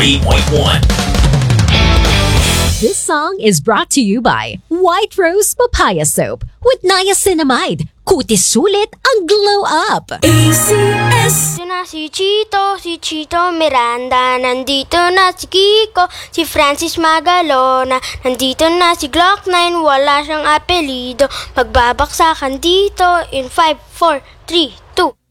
93.1. This song is brought to you by White Rose Papaya Soap with niacinamide. Kutis sulit ang glow up. ACS. Dito na si Chito Miranda. Nandito na si Kiko, si Francis Magalona. Nandito na si Glock 9, wala siyang apelido. Magbabaksakan dito in 5, 4, 3, 2.